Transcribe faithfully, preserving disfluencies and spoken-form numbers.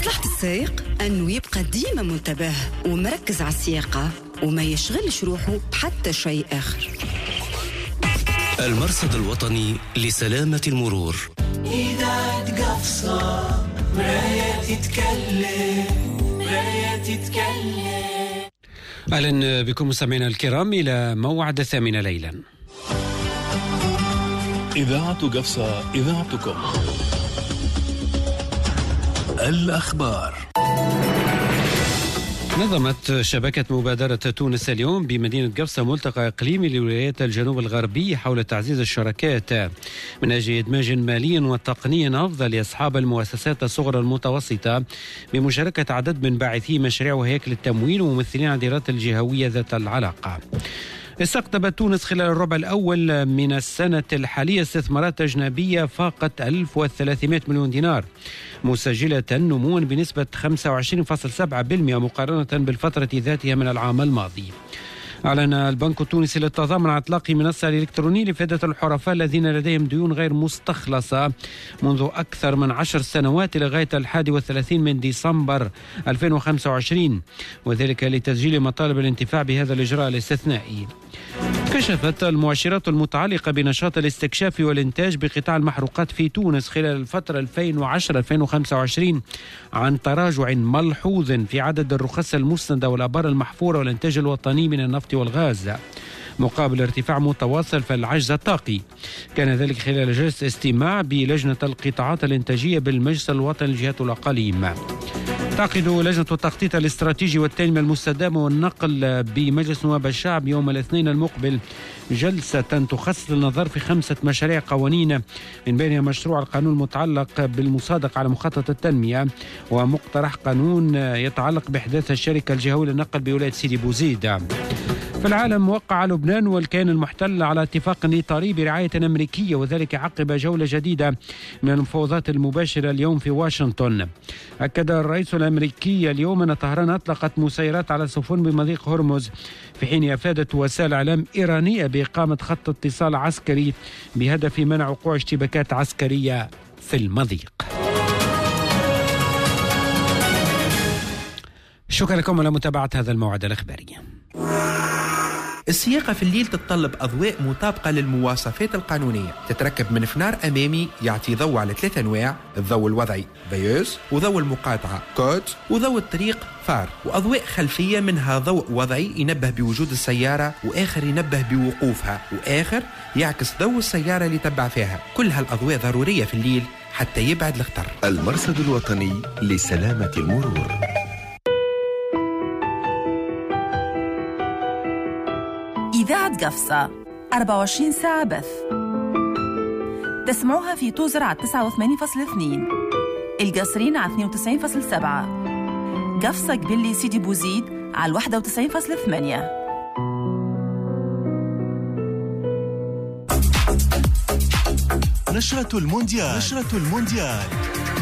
مصلحة السائق أنه يبقى ديما منتبه ومركز على السياقة وما يشغلش روحه بحتى شيء آخر. المرصد الوطني لسلامة المرور. إذاعة قفصة مراية تتكلم مراية تتكلم. أهلا بكم مستمعينا الكرام إلى موعد الثامنة ليلا. إذاعة قفصة إذاعتكم. الأخبار. نظمت شبكة مبادرة تونس اليوم بمدينة قفصة ملتقى إقليمي لولايات الجنوب الغربي حول تعزيز الشراكات من أجل إدماج مالي وتقني أفضل لأصحاب المؤسسات الصغرى المتوسطة بمشاركة عدد من باعثي مشاريع وهياكل التمويل وممثلين عن الإدارات الجهوية ذات العلاقة. استقطبت تونس خلال الربع الأول من السنة الحالية استثمارات أجنبية فاقت ألف وثلاثمائة مليون دينار، مسجلة نموا بنسبة خمسة وعشرين فاصلة سبعة بالمئة مقارنة بالفترة ذاتها من العام الماضي. أعلن البنك التونسي للتضامن عن إطلاق منصة إلكترونية لفائدة الحرفاء الذين لديهم ديون غير مستخلصة منذ أكثر من عشر سنوات لغاية الحادي والثلاثين من ديسمبر ألفين وخمسة وعشرين، وذلك لتسجيل مطالب الانتفاع بهذا الإجراء الاستثنائي. كشفت المؤشرات المتعلقة بنشاط الاستكشاف والإنتاج بقطاع المحروقات في تونس خلال الفترة ألفين وعشرة ألفين وخمسة وعشرين عن تراجع ملحوظ في عدد الرخص المسندة والآبار المحفورة والإنتاج الوطني من النفط والغاز، مقابل ارتفاع متواصل في العجز الطاقي. كان ذلك خلال جلسة استماع بلجنة القطاعات الإنتاجية بالمجلس الوطني للجهات والأقاليم. تعقد لجنة التخطيط الاستراتيجي والتنمية المستدامة والنقل بمجلس نواب الشعب يوم الاثنين المقبل جلسة تخصص للنظر في خمسة مشاريع قوانين، من بينها مشروع القانون المتعلق بالمصادقة على مخطط التنمية، ومقترح قانون يتعلق بإحداث الشركة الجهوية للنقل بولاية سيدي بوزيد. في العالم، وقع لبنان والكيان المحتل على اتفاق إطاري برعاية أمريكية، وذلك عقب جولة جديدة من المفاوضات المباشرة اليوم في واشنطن. أكد الرئيس الأمريكي اليوم أن طهران أطلقت مسيرات على السفن بمضيق هرمز، في حين أفادت وسائل إعلام إيرانية بإقامة خط اتصال عسكري بهدف منع وقوع اشتباكات عسكرية في المضيق. شكرا لكم على متابعة هذا الموعد الإخباري. السياقة في الليل تتطلب أضواء مطابقة للمواصفات القانونية، تتركب من فنار أمامي يعطي ضوء على ثلاث أنواع: الضوء الوضعي فيوز، وضوء المقاطعة كود، وضوء الطريق فار، وأضواء خلفية منها ضوء وضعي ينبه بوجود السيارة، وآخر ينبه بوقوفها، وآخر يعكس ضوء السيارة اللي تبع فيها. كل هالأضواء ضرورية في الليل حتى يبعد الخطر. المرصد الوطني لسلامة المرور. إذاعة قفصة أربعة وعشرين ساعة بث، تسمعوها في توزر على تسعة وثمانين فاصلة اثنين، القصرين على اثنين وتسعين فاصلة سبعة، قفصة قبلي سيدي بوزيد على واحد وتسعين فاصلة ثمانية. نشرة المونديال نشرة المونديال